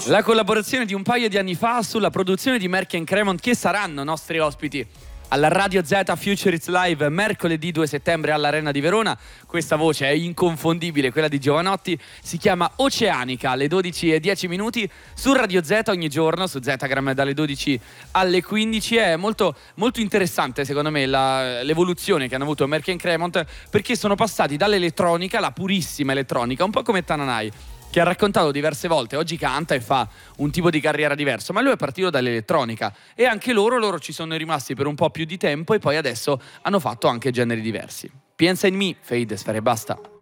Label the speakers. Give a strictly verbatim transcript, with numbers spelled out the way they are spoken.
Speaker 1: La collaborazione di un paio di anni fa sulla produzione di Merck and Cremont, che saranno nostri ospiti alla Radio Z Future It's Live mercoledì due settembre all'Arena di Verona. Questa voce è inconfondibile, quella di Giovanotti, si chiama Oceanica, alle dodici e dieci minuti su Radio Z ogni giorno, su Zetagram dalle dodici alle quindici. È molto, molto interessante secondo me la, l'evoluzione che hanno avuto Merck and Cremont, perché sono passati dall'elettronica, la purissima elettronica, un po' come Tananai, che ha raccontato diverse volte, oggi canta e fa un tipo di carriera diverso, ma lui è partito dall'elettronica e anche loro, loro ci sono rimasti per un po' più di tempo e poi adesso hanno fatto anche generi diversi. Piensa in me, Fade, Sfera e Basta.